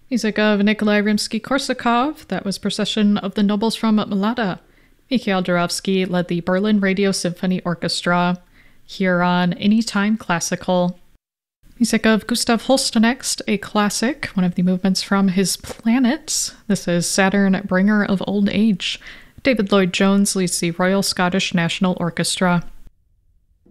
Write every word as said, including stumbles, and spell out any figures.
Music of Nikolai Rimsky-Korsakov, that was Procession of the Nobles from Mlada. Mikhail Durovsky led the Berlin Radio Symphony Orchestra. Here on Anytime Classical. Music of Gustav Holst next, a classic, one of the movements from his Planets. This is Saturn, Bringer of Old Age. David Lloyd-Jones leads the Royal Scottish National Orchestra.